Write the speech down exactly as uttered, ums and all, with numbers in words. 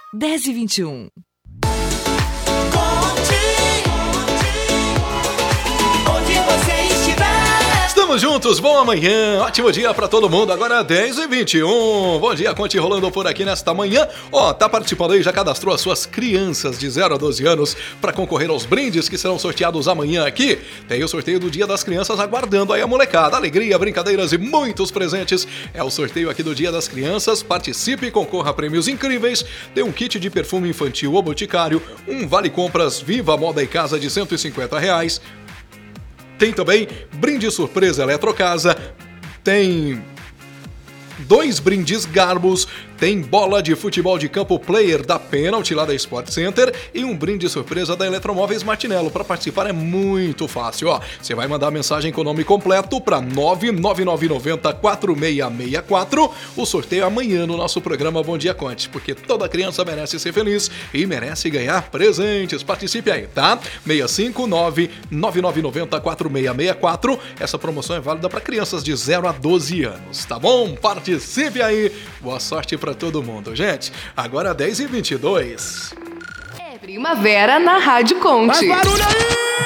dez e vinte e um. Estamos juntos, bom amanhã, ótimo dia pra todo mundo, agora dez e vinte e um. Bom dia, Conte rolando por aqui nesta manhã. Ó, tá participando aí, já cadastrou as suas crianças de zero a doze anos pra concorrer aos brindes que serão sorteados amanhã aqui? Tem o sorteio do Dia das Crianças aguardando aí a molecada, alegria, brincadeiras e muitos presentes. É o sorteio aqui do Dia das Crianças, participe e concorra a prêmios incríveis. Tem um kit de perfume infantil ou boticário, um vale compras Viva Moda e Casa de cento e cinquenta reais. Tem também brinde surpresa Eletrocasa, tem dois brindes Garbos, tem bola de futebol de campo Player da Penalty lá da Sport Center e um brinde surpresa da Eletromóveis Martinello. Para participar é muito fácil, ó. Você vai mandar mensagem com o nome completo para nove nove nove nove zero quatro seis seis quatro. O sorteio é amanhã no nosso programa Bom Dia Conte, porque toda criança merece ser feliz e merece ganhar presentes. Participe aí, tá? seis cinco nove nove nove nove zero quatro seis seis quatro. Essa promoção é válida para crianças de zero a doze anos, tá bom? Participe aí. Boa sorte para todo mundo, gente. Agora dez e vinte e dois. É primavera na Rádio Conte. Faz barulho aí!